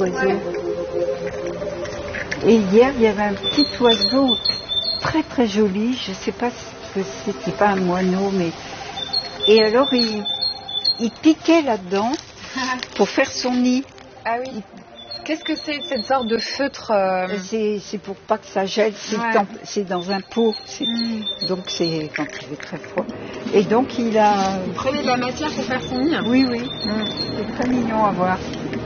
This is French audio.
oiseaux. Et hier, il y avait un petit oiseau très très joli, je ne sais pas si c'était pas un moineau, mais... Et alors, il piquait là-dedans pour faire son nid. Ah oui. Qu'est-ce que c'est cette sorte de feutre C'est pour pas que ça gèle, c'est dans un pot. Donc c'est quand il fait très froid. Et donc il a... Il prenait de la matière pour faire son nid. Oui. C'est très mignon à voir.